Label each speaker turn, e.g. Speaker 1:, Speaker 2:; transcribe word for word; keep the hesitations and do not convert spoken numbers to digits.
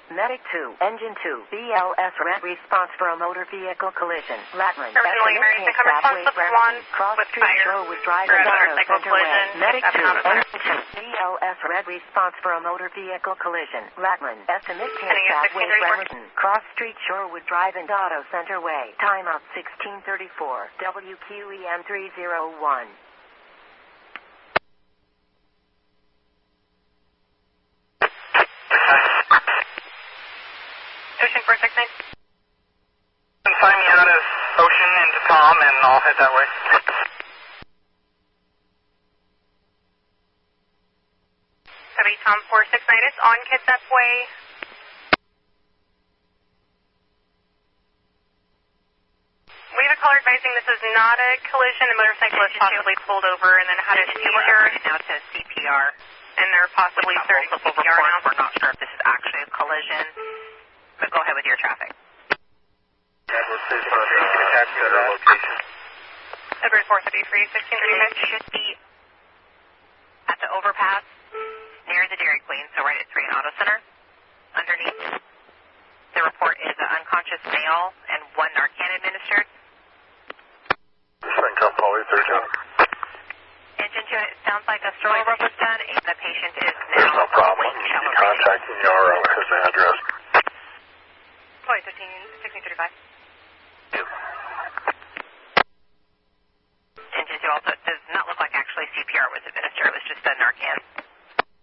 Speaker 1: Medic two, Engine two, B L S red response for a motor vehicle collision. Latman,
Speaker 2: Originally American Come response to one
Speaker 1: Cross
Speaker 2: with
Speaker 1: Street
Speaker 2: fire
Speaker 1: Show with drive
Speaker 2: for a
Speaker 1: and auto
Speaker 2: motorcycle
Speaker 1: center way.
Speaker 2: collision.
Speaker 1: Medic
Speaker 2: Seven
Speaker 1: two,
Speaker 2: out of fire.
Speaker 1: Engine two, B L S red response for a motor vehicle collision. Latman, estimate
Speaker 2: Heading at
Speaker 1: Cape
Speaker 2: sixteen
Speaker 1: Way,
Speaker 2: thirty-four.
Speaker 1: Bremerton. Cross Street Shorewood Drive and Auto Center Way. Timeout sixteen thirty-four. W Q E M three oh one.
Speaker 2: Ocean four six nine.
Speaker 3: Find me out of Ocean into Tom, and I'll head that way.
Speaker 2: Copy, Tom four six nine. It's on Kitsap Way. We have a caller advising this is not a collision. The motorcycle is possibly pulled over and then had a seizure.
Speaker 4: Now to C P R.
Speaker 2: And they're possibly starting C P R now.
Speaker 4: We're not sure if this is actually a collision, but go ahead with your traffic.
Speaker 3: Edward
Speaker 2: Edward four thirty-three, sixteen thirty-five.
Speaker 4: Should be at the overpass near the Dairy Queen, so right at three and Auto Center. Underneath, the report is an unconscious male and one Narcan administered.
Speaker 3: This come Polly thirteen.
Speaker 4: Engine two, it sounds like a stroller was done, and the patient is now.
Speaker 3: There's no problem.
Speaker 4: waiting
Speaker 3: You
Speaker 4: shallow
Speaker 3: contact me or uh, his address.
Speaker 2: Polly fifteen, sixteen thirty-five.
Speaker 4: Engine two also, it does not look like actually C P R was administered, it was just a Narcan.